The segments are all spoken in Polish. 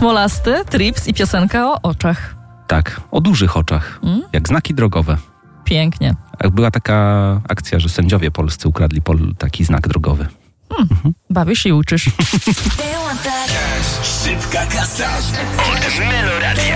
Smolasty, Trips i piosenka o oczach. Tak, o dużych oczach, jak znaki drogowe. Pięknie. Była taka akcja, że sędziowie polscy ukradli taki znak drogowy. Bawisz i uczysz. Szybka kasa od Meloradia.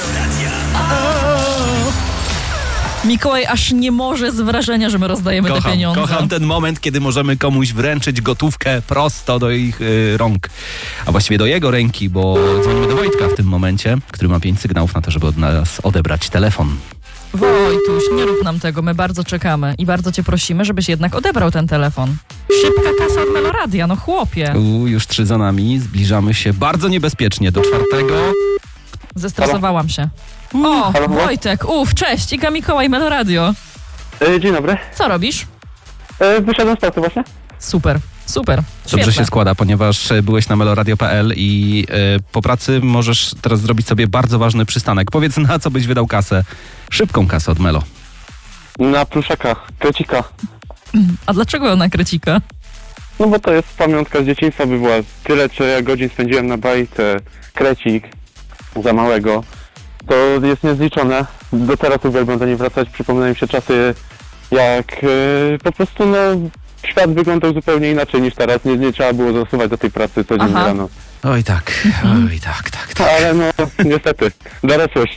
Mikołaj aż nie może z wrażenia, że my rozdajemy te pieniądze. Kocham ten moment, kiedy możemy komuś wręczyć gotówkę prosto do ich rąk. A właściwie do jego ręki, bo dzwonimy do Wojtka w tym momencie, który ma 5 sygnałów na to, żeby od nas odebrać telefon. Wojtuś, nie rób nam tego, my bardzo czekamy i bardzo cię prosimy, żebyś jednak odebrał ten telefon. Szybka kasa od Meloradia, no chłopie. Już 3 za nami, zbliżamy się bardzo niebezpiecznie do 4. Zestresowałam się. O, Halo? Wojtek, cześć, Iga Mikołaj, Meloradio. Dzień dobry. Co robisz? Wyszedłem z pracy właśnie. Super. Dobrze Świetne. się składa, ponieważ byłeś na meloradio.pl i po pracy możesz teraz zrobić sobie bardzo ważny przystanek. Powiedz, na co byś wydał kasę? Szybką kasę od Melo. Na pluszaka, krecika. A dlaczego na krecika? No bo to jest pamiątka z dzieciństwa, by była tyle, co ja godzin spędziłem na bajce. Krecik za małego. To jest niezliczone. Do teraz uwielbiam do niej wracać. Przypominają mi się czasy, jak po prostu świat wyglądał zupełnie inaczej niż teraz. Nie trzeba było zasuwać do tej pracy codziennie rano. Oj tak. Ale niestety, dorosłość.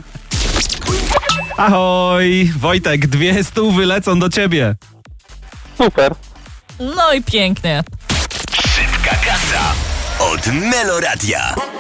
Ahoj, Wojtek, 200 lecą do ciebie. Super. No i pięknie. Szybka kasa od Meloradia.